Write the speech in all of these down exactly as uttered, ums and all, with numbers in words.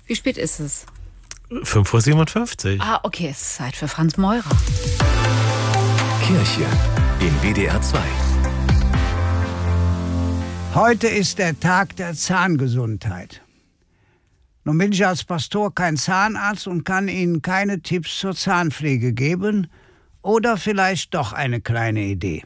Wie spät ist es? fünf Uhr siebenundfünfzig. Ah, okay, es ist Zeit für Franz Meurer. Kirche in W D R zwei. Heute ist der Tag der Zahngesundheit. Nun bin ich als Pastor kein Zahnarzt und kann Ihnen keine Tipps zur Zahnpflege geben oder vielleicht doch eine kleine Idee.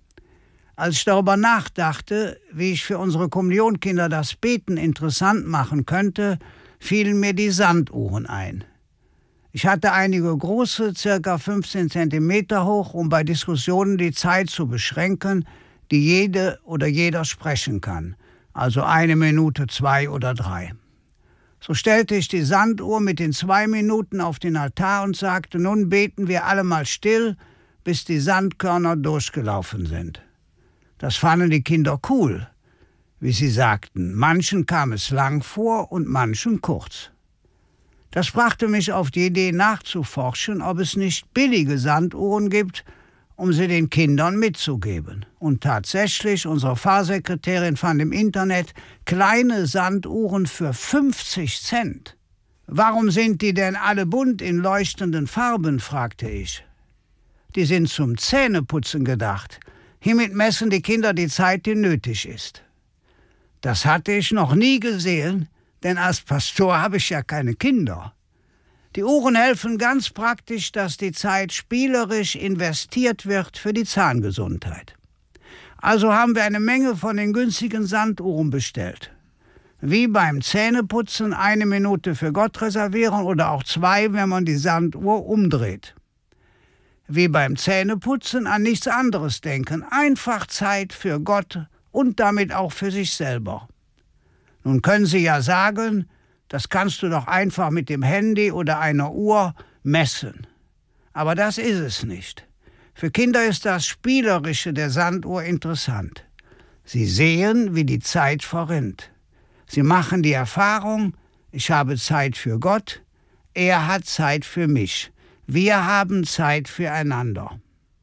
Als ich darüber nachdachte, wie ich für unsere Kommunionkinder das Beten interessant machen könnte, fielen mir die Sanduhren ein. Ich hatte einige große, circa fünfzehn Zentimeter hoch, um bei Diskussionen die Zeit zu beschränken, die jede oder jeder sprechen kann, also eine Minute, zwei oder drei. So stellte ich die Sanduhr mit den zwei Minuten auf den Altar und sagte, nun beten wir alle mal still, bis die Sandkörner durchgelaufen sind. Das fanden die Kinder cool, wie sie sagten. Manchen kam es lang vor und manchen kurz. Das brachte mich auf die Idee nachzuforschen, ob es nicht billige Sanduhren gibt, um sie den Kindern mitzugeben. Und tatsächlich, unsere Pfarrsekretärin fand im Internet kleine Sanduhren für fünfzig Cent. Warum sind die denn alle bunt in leuchtenden Farben, fragte ich. Die sind zum Zähneputzen gedacht. Hiermit messen die Kinder die Zeit, die nötig ist. Das hatte ich noch nie gesehen, denn als Pastor habe ich ja keine Kinder. Die Uhren helfen ganz praktisch, dass die Zeit spielerisch investiert wird für die Zahngesundheit. Also haben wir eine Menge von den günstigen Sanduhren bestellt. Wie beim Zähneputzen eine Minute für Gott reservieren oder auch zwei, wenn man die Sanduhr umdreht. Wie beim Zähneputzen an nichts anderes denken, einfach Zeit für Gott und damit auch für sich selber. Nun können Sie ja sagen, das kannst du doch einfach mit dem Handy oder einer Uhr messen. Aber das ist es nicht. Für Kinder ist das Spielerische der Sanduhr interessant. Sie sehen, wie die Zeit verrinnt. Sie machen die Erfahrung, ich habe Zeit für Gott, er hat Zeit für mich. Wir haben Zeit füreinander.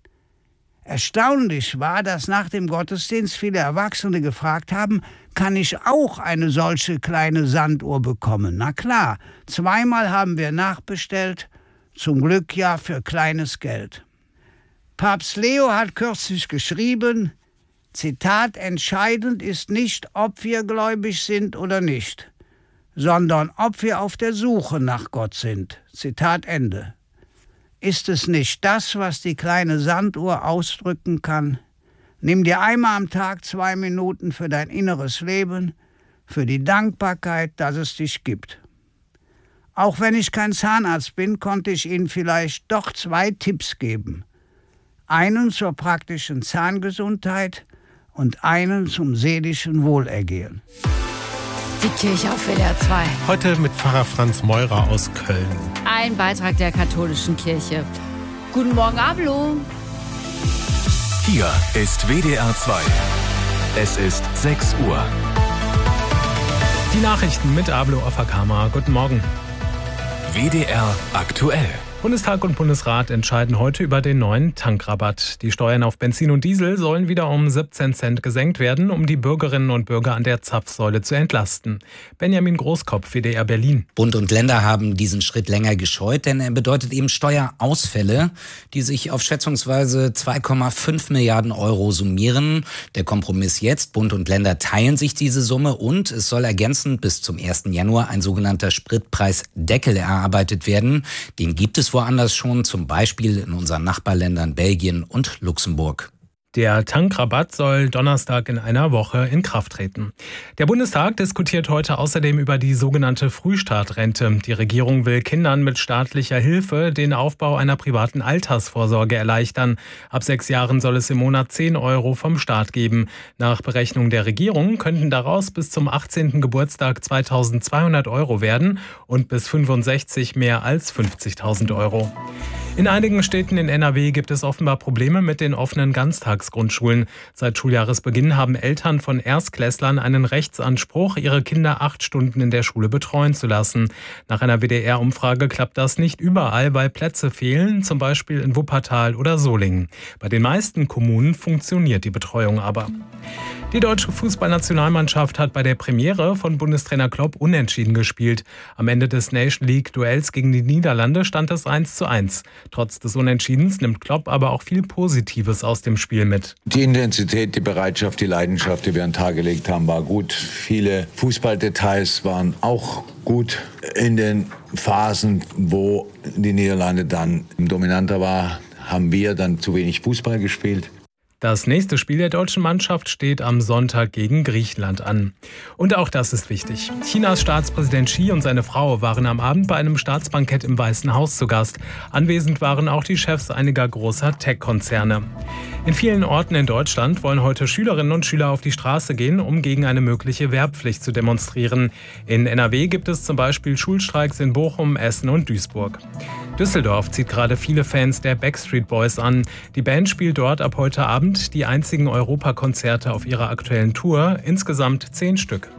Erstaunlich war, dass nach dem Gottesdienst viele Erwachsene gefragt haben, kann ich auch eine solche kleine Sanduhr bekommen? Na klar, zweimal haben wir nachbestellt, zum Glück ja für kleines Geld. Papst Leo hat kürzlich geschrieben, Zitat, entscheidend ist nicht, ob wir gläubig sind oder nicht, sondern ob wir auf der Suche nach Gott sind. Zitat Ende. Ist es nicht das, was die kleine Sanduhr ausdrücken kann? Nimm dir einmal am Tag zwei Minuten für dein inneres Leben, für die Dankbarkeit, dass es dich gibt. Auch wenn ich kein Zahnarzt bin, konnte ich Ihnen vielleicht doch zwei Tipps geben. Einen zur praktischen Zahngesundheit und einen zum seelischen Wohlergehen. Die Kirche auf W D R zwei. Heute mit Pfarrer Franz Meurer aus Köln. Ein Beitrag der katholischen Kirche. Guten Morgen, Ablo. Hier ist W D R zwei. Es ist sechs Uhr. Die Nachrichten mit Ablo Ofakama. Guten Morgen. W D R aktuell. Bundestag und Bundesrat entscheiden heute über den neuen Tankrabatt. Die Steuern auf Benzin und Diesel sollen wieder um siebzehn Cent gesenkt werden, um die Bürgerinnen und Bürger an der Zapfsäule zu entlasten. Benjamin Großkopf, W D R Berlin. Bund und Länder haben diesen Schritt länger gescheut, denn er bedeutet eben Steuerausfälle, die sich auf schätzungsweise zwei Komma fünf Milliarden Euro summieren. Der Kompromiss jetzt, Bund und Länder teilen sich diese Summe und es soll ergänzend bis zum ersten Januar ein sogenannter Spritpreisdeckel erarbeitet werden. Den gibt es woanders schon, zum Beispiel in unseren Nachbarländern Belgien und Luxemburg. Der Tankrabatt soll Donnerstag in einer Woche in Kraft treten. Der Bundestag diskutiert heute außerdem über die sogenannte Frühstartrente. Die Regierung will Kindern mit staatlicher Hilfe den Aufbau einer privaten Altersvorsorge erleichtern. Ab sechs Jahren soll es im Monat zehn Euro vom Staat geben. Nach Berechnung der Regierung könnten daraus bis zum achtzehnten Geburtstag zweitausendzweihundert Euro werden und bis fünfundsechzig mehr als fünfzigtausend Euro. In einigen Städten in N R W gibt es offenbar Probleme mit den offenen Ganztagsgrundschulen. Seit Schuljahresbeginn haben Eltern von Erstklässlern einen Rechtsanspruch, ihre Kinder acht Stunden in der Schule betreuen zu lassen. Nach einer W D R-Umfrage klappt das nicht überall, weil Plätze fehlen, zum Beispiel in Wuppertal oder Solingen. Bei den meisten Kommunen funktioniert die Betreuung aber. Die deutsche Fußballnationalmannschaft hat bei der Premiere von Bundestrainer Klopp unentschieden gespielt. Am Ende des Nation League-Duells gegen die Niederlande stand es eins zu eins. Trotz des Unentschiedens nimmt Klopp aber auch viel Positives aus dem Spiel mit. Die Intensität, die Bereitschaft, die Leidenschaft, die wir an den Tag gelegt haben, war gut. Viele Fußballdetails waren auch gut. In den Phasen, wo die Niederlande dann dominanter war, haben wir dann zu wenig Fußball gespielt. Das nächste Spiel der deutschen Mannschaft steht am Sonntag gegen Griechenland an. Und auch das ist wichtig. Chinas Staatspräsident Xi und seine Frau waren am Abend bei einem Staatsbankett im Weißen Haus zu Gast. Anwesend waren auch die Chefs einiger großer Tech-Konzerne. In vielen Orten in Deutschland wollen heute Schülerinnen und Schüler auf die Straße gehen, um gegen eine mögliche Wehrpflicht zu demonstrieren. In N R W gibt es zum Beispiel Schulstreiks in Bochum, Essen und Duisburg. Düsseldorf zieht gerade viele Fans der Backstreet Boys an. Die Band spielt dort ab heute Abend die einzigen Europakonzerte auf ihrer aktuellen Tour, insgesamt zehn Stück.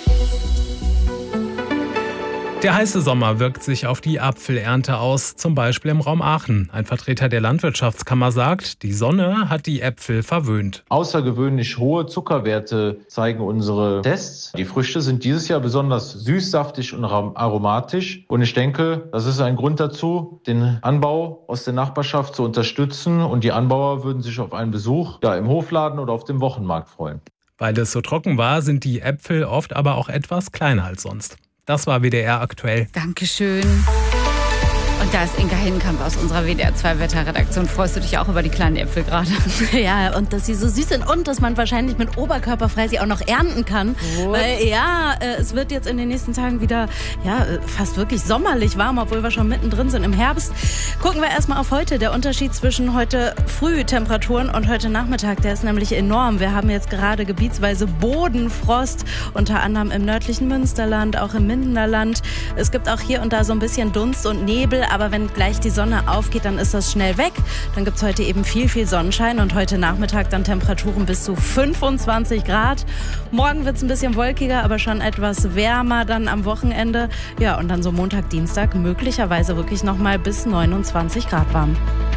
Der heiße Sommer wirkt sich auf die Apfelernte aus, zum Beispiel im Raum Aachen. Ein Vertreter der Landwirtschaftskammer sagt, die Sonne hat die Äpfel verwöhnt. Außergewöhnlich hohe Zuckerwerte zeigen unsere Tests. Die Früchte sind dieses Jahr besonders süß, saftig und aromatisch. Und ich denke, das ist ein Grund dazu, den Anbau aus der Nachbarschaft zu unterstützen. Und die Anbauer würden sich auf einen Besuch ja, im Hofladen oder auf dem Wochenmarkt freuen. Weil es so trocken war, sind die Äpfel oft aber auch etwas kleiner als sonst. Das war W D R aktuell. Dankeschön. Und da ist Inka Hinkamp aus unserer W D R zwei Wetterredaktion. Freust du dich auch über die kleinen Äpfel gerade? Ja, und dass sie so süß sind und dass man wahrscheinlich mit Oberkörper frei sie auch noch ernten kann. What? Weil ja, es wird jetzt in den nächsten Tagen wieder ja, fast wirklich sommerlich warm, obwohl wir schon mittendrin sind im Herbst. Gucken wir erstmal auf heute. Der Unterschied zwischen heute Frühtemperaturen und heute Nachmittag, der ist nämlich enorm. Wir haben jetzt gerade gebietsweise Bodenfrost, unter anderem im nördlichen Münsterland, auch im Mindenerland. Es gibt auch hier und da so ein bisschen Dunst und Nebel, aber wenn gleich die Sonne aufgeht, dann ist das schnell weg. Dann gibt es heute eben viel, viel Sonnenschein und heute Nachmittag dann Temperaturen bis zu fünfundzwanzig Grad. Morgen wird es ein bisschen wolkiger, aber schon etwas wärmer dann am Wochenende. Ja, und dann so Montag, Dienstag möglicherweise wirklich nochmal bis neunundzwanzig Grad warm.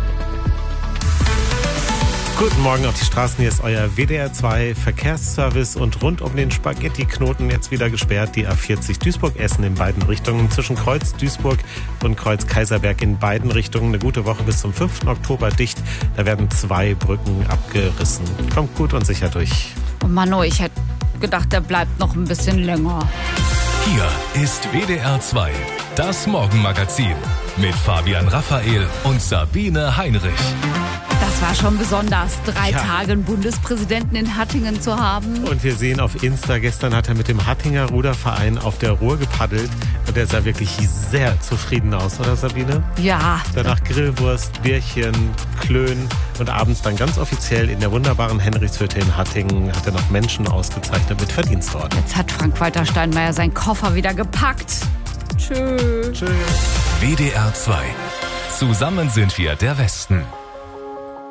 Guten Morgen auf die Straßen, hier ist euer W D R zwei Verkehrsservice und rund um den Spaghetti-Knoten jetzt wieder gesperrt die A vierzig Duisburg-Essen in beiden Richtungen, zwischen Kreuz Duisburg und Kreuz Kaiserberg in beiden Richtungen. Eine gute Woche bis zum fünften Oktober dicht, da werden zwei Brücken abgerissen. Kommt gut und sicher durch. Oh Mano, ich hätte gedacht, der bleibt noch ein bisschen länger. Hier ist W D R zwei, das Morgenmagazin mit Fabian Raphael und Sabine Heinrich. Das war schon besonders, drei Ja. Tage einen Bundespräsidenten in Hattingen zu haben. Und wir sehen auf Insta, gestern hat er mit dem Hattinger Ruderverein auf der Ruhr gepaddelt und der sah wirklich sehr zufrieden aus, oder Sabine? Ja. Danach Grillwurst, Bierchen, Klön und abends dann ganz offiziell in der wunderbaren Henrichshütte in Hattingen hat er noch Menschen ausgezeichnet mit Verdienstorden. Jetzt hat Frank-Walter Steinmeier seinen Koffer wieder gepackt. Tschö. Tschüss. W D R zwei. Zusammen sind wir der Westen.